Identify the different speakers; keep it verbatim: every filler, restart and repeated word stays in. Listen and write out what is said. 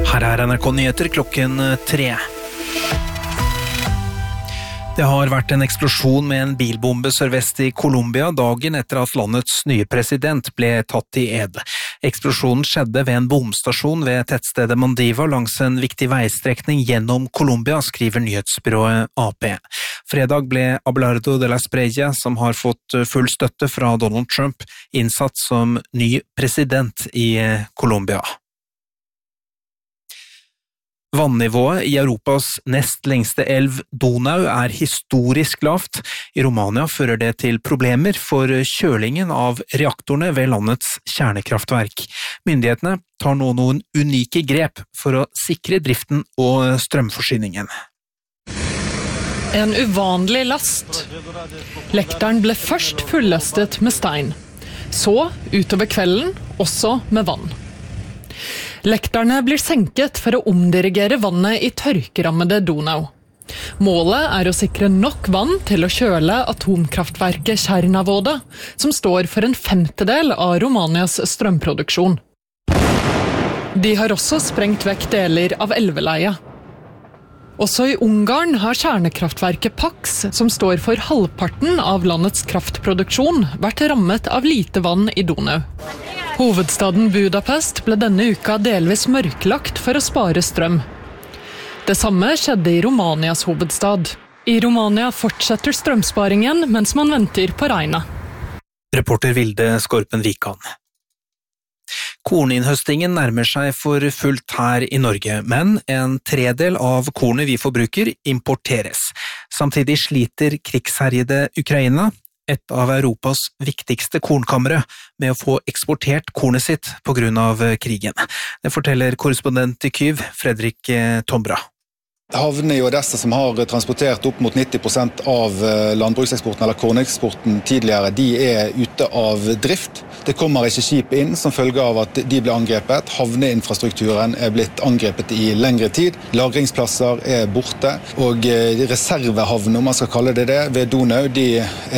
Speaker 1: Her er N R K-nyheter klokken tre. Det har vært en eksplosjon med en bilbombe sørvest i Colombia dagen etter at landets nye president ble tatt i ed. Eksplosjonen skjedde ved en bomstasjon ved tettstedet Mandiva langs en viktig veistrekning gjennom Colombia, skriver nyhetsbyrået A P. Fredag ble Abelardo de la Espriella, som har fått full støtte fra Donald Trump, innsatt som ny president i Colombia. Vannivået i Europas nest lengste elv Donau er historisk lavt. I Romania fører det til problemer for kjølingen av reaktorene ved landets kjernekraftverk. Myndighetene tar nå noen unike grep for å sikre driften og strømforsyningen.
Speaker 2: En uvanlig last. Lekteren ble først fullastet med stein. Så, utover kvelden, også med vann. Lekterne blir senket for å omdirigere vannet i tørkerammede Donau. Målet er å sikre nok vann til å kjøle atomkraftverket Cernavoda, som står for en femtedel av Romanias strømproduksjon. De har også sprengt vekk deler av elveleiet. Også i Ungarn har kjernekraftverket Paks, som står for halvparten av landets kraftproduksjon, vært rammet av lite vann i Donau. Hovedstaden Budapest ble denne uka delvis mørklagt for å spare strøm. Det samme skjedde i Romanias hovedstad. I Romania fortsetter strømsparingen mens man venter på regnet.
Speaker 1: Reporter Vilde Skorpen Vikan. Korninnhøstingen nærmer seg for fullt her i Norge, men en tredel av kornet vi forbruker importeres. Samtidig sliter krigsherjede Ukraina, et av Europas viktigste kornkammere, med å få eksportert kornet sitt på grunn av krigen. Det forteller korrespondent i Kyiv, Fredrik Tombra.
Speaker 3: Havnene i Odessa, som har transportert opp mot nitti prosent av landbrukseksporten eller korneksporten tidligere, de er ute av drift. Det kommer ikke skip inn som følge av at de ble angrepet. Havneinfrastrukturen er blitt angrepet i lengre tid. Lagringsplasser er borte, og reservehavn, om man skal kalle det det, ved Donau, de er